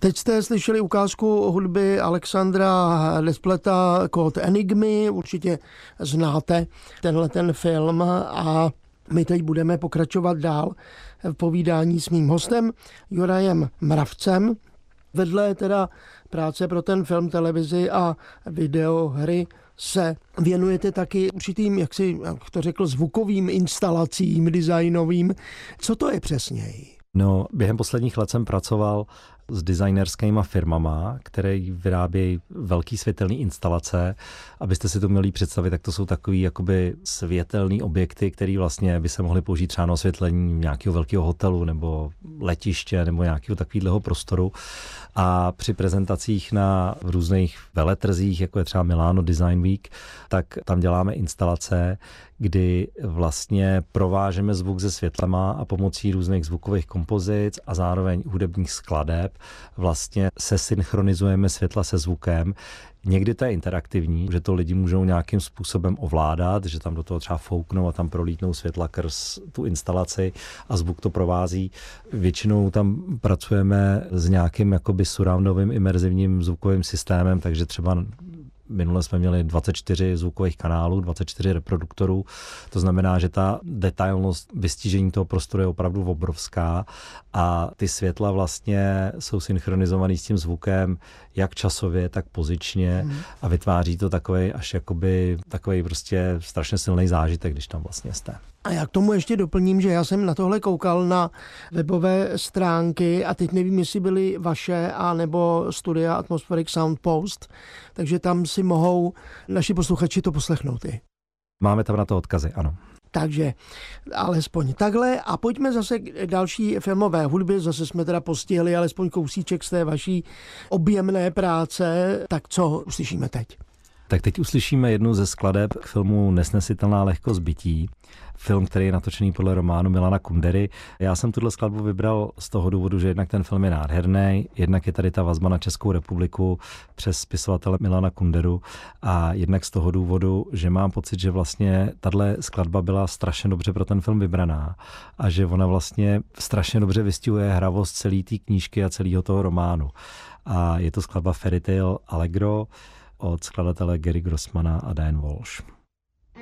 Teď jste slyšeli ukázku hudby Alexandra Despleta Kód Enigmy, určitě znáte ten film a my teď budeme pokračovat dál v povídání s mým hostem Jurajem Mravcem. Vedle teda práce pro ten film, televizi a videohry se věnujete taky určitým, jak to řekl, zvukovým instalacím, designovým. Co to je přesněji? No, během posledních let jsem pracoval s designerskýma firmama, které vyrábějí velký světelný instalace. Abyste si to měli představit, tak to jsou takový jakoby světelný objekty, které vlastně by se mohly použít třeba na osvětlení nějakého velkého hotelu nebo letiště nebo nějakého takového prostoru. A při prezentacích na různých veletrzích, jako je třeba Milano Design Week, tak tam děláme instalace, kdy vlastně provážeme zvuk se světlema a pomocí různých zvukových kompozic a zároveň hudebních skladeb vlastně se synchronizujeme světla se zvukem. Někdy to je interaktivní, že to lidi můžou nějakým způsobem ovládat, že tam do toho třeba fouknou a tam prolítnou světla krz tu instalaci a zvuk to provází. Většinou tam pracujeme s nějakým jakoby surroundovým imerzivním zvukovým systémem, takže třeba minule jsme měli 24 zvukových kanálů, 24 reproduktorů. To znamená, že ta detailnost vystižení toho prostoru je opravdu obrovská a ty světla vlastně jsou synchronizovaný s tím zvukem jak časově, tak pozičně a vytváří to takový až jakoby takový prostě strašně silný zážitek, když tam vlastně jste. A já k tomu ještě doplním, že já jsem na tohle koukal na webové stránky a teď nevím, jestli byly vaše a nebo studia Atmospheric Sound Post, takže tam si mohou naši posluchači to poslechnout i. Máme tam na to odkazy, ano. Takže alespoň takhle a pojďme zase k další filmové hudbě, zase jsme teda postihli alespoň kousíček z té vaší objemné práce, tak co uslyšíme teď? Tak teď uslyšíme jednu ze skladeb k filmu Nesnesitelná lehkost bytí. Film, který je natočený podle románu Milana Kundery. Já jsem tuhle skladbu vybral z toho důvodu, že jednak ten film je nádherný, jednak je tady ta vazba na Českou republiku přes spisovatele Milana Kunderu a jednak z toho důvodu, že mám pocit, že vlastně tahle skladba byla strašně dobře pro ten film vybraná a že ona vlastně strašně dobře vystihuje hravost celé té knížky a celého toho románu. A je to skladba Fairy Tale Allegro od skladatele Gary Grossmana a Diane Walsh.